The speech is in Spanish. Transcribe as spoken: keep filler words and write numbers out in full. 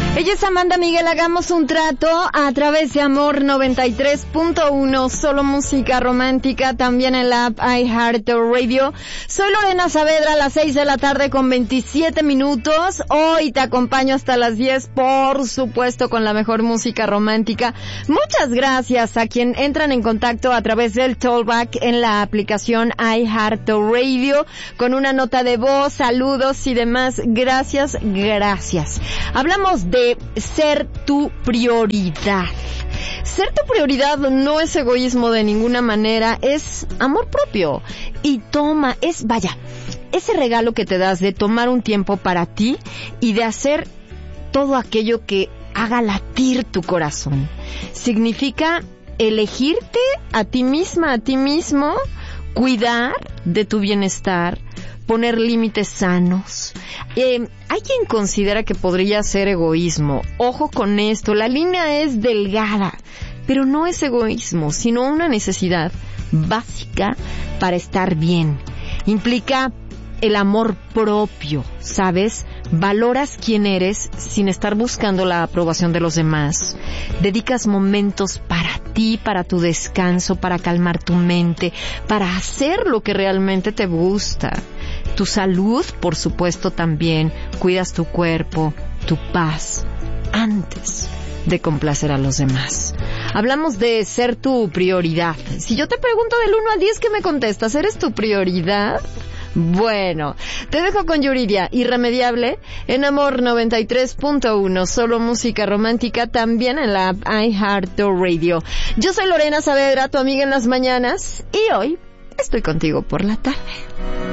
Ella es Amanda Miguel, hagamos un trato a través de Amor noventa y tres punto uno, solo música romántica, también en la app iHeartRadio. Soy Lorena Saavedra, a las seis de la tarde con veintisiete minutos. Hoy te acompaño hasta las diez, por supuesto, con la mejor música romántica. Muchas gracias a quien entran en contacto a través del Tollback en la aplicación iHeartRadio con una nota de voz, saludos y demás. Gracias, gracias. Hablamos de ser tu prioridad. Ser tu prioridad no es egoísmo de ninguna manera, es amor propio. Y toma, es, vaya, ese regalo que te das de tomar un tiempo para ti y de hacer todo aquello que haga latir tu corazón. Significa elegirte a ti misma, a ti mismo, cuidar de tu bienestar, poner límites sanos. Eh, hay quien considera que podría ser egoísmo. Ojo con esto, la línea es delgada, pero no es egoísmo, sino una necesidad básica para estar bien. Implica el amor propio, ¿sabes? Valoras quién eres sin estar buscando la aprobación de los demás. Dedicas momentos para ti, para tu descanso, para calmar tu mente, para hacer lo que realmente te gusta. Tu salud, por supuesto, también. Cuidas tu cuerpo, tu paz, antes de complacer a los demás. Hablamos de ser tu prioridad. Si yo te pregunto del uno al diez, ¿qué me contestas? ¿Eres tu prioridad? Bueno, te dejo con Yuridia, Irremediable, en Amor noventa y tres punto uno, solo música romántica, también en la app iHeartRadio. Yo soy Lorena Saavedra, tu amiga en las mañanas, y hoy estoy contigo por la tarde.